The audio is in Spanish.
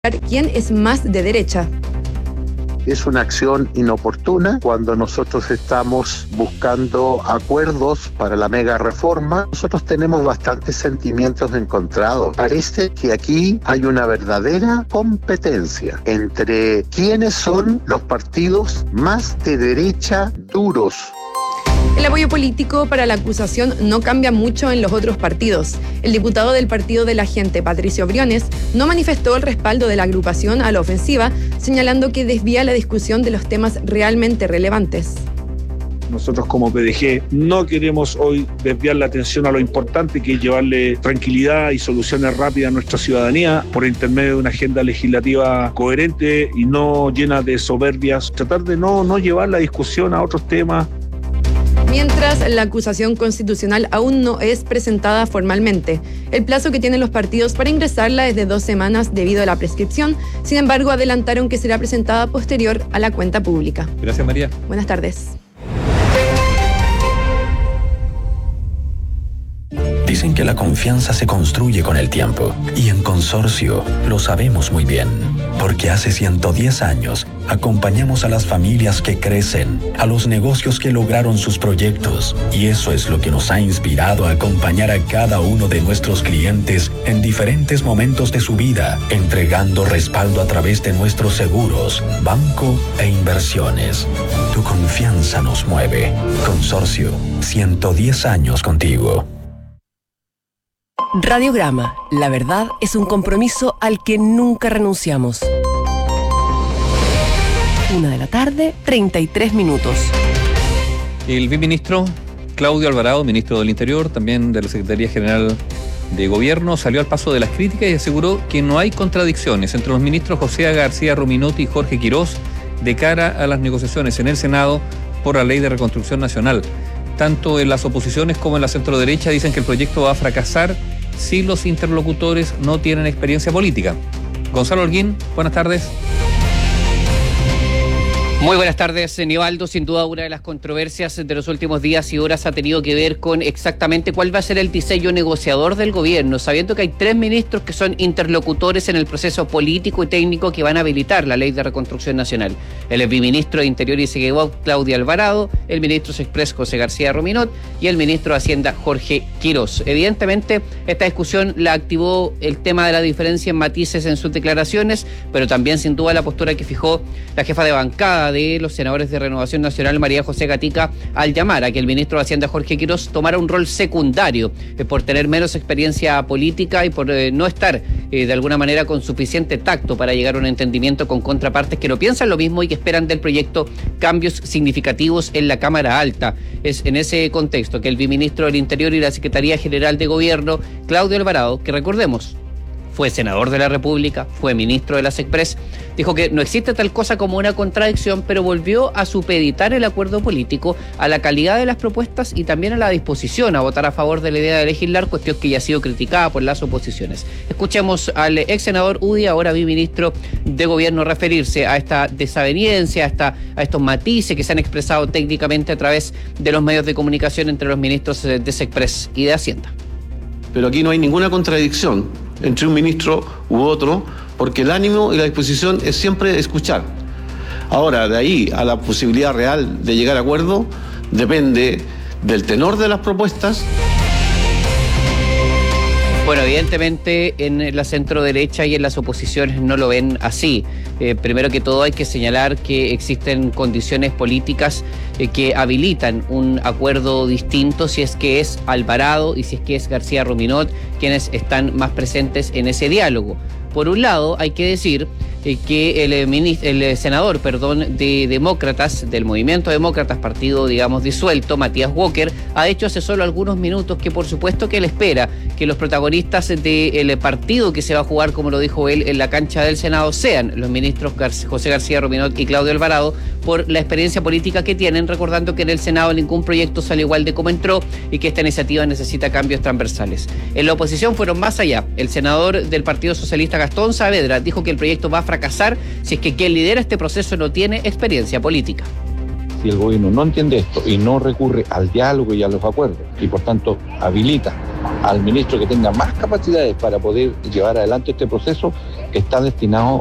quién es más de derecha. Es una acción inoportuna cuando nosotros estamos buscando acuerdos para la mega reforma. Nosotros tenemos bastantes sentimientos encontrados. Parece que aquí hay una verdadera competencia entre quiénes son los partidos más de derecha duros. El apoyo político para la acusación no cambia mucho en los otros partidos. El diputado del Partido de la Gente, Patricio Briones, no manifestó el respaldo de la agrupación a la ofensiva, señalando que desvía la discusión de los temas realmente relevantes. Nosotros como PDG no queremos hoy desviar la atención a lo importante que es llevarle tranquilidad y soluciones rápidas a nuestra ciudadanía por intermedio de una agenda legislativa coherente y no llena de soberbias. Tratar de no llevar la discusión a otros temas. Mientras, la acusación constitucional aún no es presentada formalmente. El plazo que tienen los partidos para ingresarla es de 2 semanas debido a la prescripción. Sin embargo, adelantaron que será presentada posterior a la cuenta pública. Gracias, María. Buenas tardes. Dicen que la confianza se construye con el tiempo, y en Consorcio lo sabemos muy bien, porque hace 110 años acompañamos a las familias que crecen, a los negocios que lograron sus proyectos, y eso es lo que nos ha inspirado a acompañar a cada uno de nuestros clientes en diferentes momentos de su vida, entregando respaldo a través de nuestros seguros, banco e inversiones. Tu confianza nos mueve. Consorcio, 110 años contigo. Radiograma, la verdad es un compromiso al que nunca renunciamos. 1:33 p.m. El viceministro Claudio Alvarado, ministro del Interior, también de la Secretaría General de Gobierno, salió al paso de las críticas y aseguró que no hay contradicciones entre los ministros José García Ruminot y Jorge Quirós de cara a las negociaciones en el Senado por la Ley de Reconstrucción Nacional. Tanto en las oposiciones como en la centroderecha dicen que el proyecto va a fracasar si los interlocutores no tienen experiencia política. Gonzalo Holguín, buenas tardes. Muy buenas tardes, Nivaldo. Sin duda, una de las controversias de los últimos días y horas ha tenido que ver con exactamente cuál va a ser el diseño negociador del gobierno, sabiendo que hay 3 ministros que son interlocutores en el proceso político y técnico que van a habilitar la Ley de Reconstrucción Nacional. El viceministro de Interior y Seguridad, Claudio Alvarado, el ministro Sexpress, José García Ruminot, y el ministro de Hacienda, Jorge Quirós. Evidentemente, esta discusión la activó el tema de la diferencia en matices en sus declaraciones, pero también, sin duda, la postura que fijó la jefa de bancada de los senadores de Renovación Nacional, María José Gatica, al llamar a que el ministro de Hacienda, Jorge Quirós, tomara un rol secundario por tener menos experiencia política y por no estar de alguna manera con suficiente tacto para llegar a un entendimiento con contrapartes que no piensan lo mismo y que esperan del proyecto cambios significativos en la Cámara Alta. Es en ese contexto que el viceministro del Interior y la Secretaría General de Gobierno, Claudio Alvarado, que recordemos, fue senador de la República, fue ministro de la Sexpress, dijo que no existe tal cosa como una contradicción, pero volvió a supeditar el acuerdo político a la calidad de las propuestas y también a la disposición a votar a favor de la idea de legislar, cuestión que ya ha sido criticada por las oposiciones. Escuchemos al ex senador Udi, ahora viceministro de Gobierno, referirse a esta desaveniencia, a estos matices que se han expresado técnicamente a través de los medios de comunicación entre los ministros de Sexpress y de Hacienda. Pero aquí no hay ninguna contradicción entre un ministro u otro, porque el ánimo y la disposición es siempre escuchar. Ahora, de ahí a la posibilidad real de llegar a acuerdo, depende del tenor de las propuestas. Bueno, evidentemente en la centroderecha y en las oposiciones no lo ven así. Primero que todo hay que señalar que existen condiciones políticas que habilitan un acuerdo distinto si es que es Alvarado y si es que es García Ruminot quienes están más presentes en ese diálogo. Por un lado, hay que decir que el senador de Demócratas, del Movimiento Demócratas, partido, digamos, disuelto, Matías Walker, ha dicho hace solo algunos minutos que por supuesto que él espera que los protagonistas del partido que se va a jugar, como lo dijo él, en la cancha del Senado sean los ministros José García Ruminot y Claudio Alvarado, por la experiencia política que tienen, recordando que en el Senado ningún proyecto sale igual de como entró y que esta iniciativa necesita cambios transversales. En la oposición fueron más allá. El senador del Partido Socialista, Gastón Saavedra, dijo que el proyecto va a fracasar si es que quien lidera este proceso no tiene experiencia política. Si el gobierno no entiende esto y no recurre al diálogo y a los acuerdos, y por tanto habilita al ministro que tenga más capacidades para poder llevar adelante este proceso, que está destinado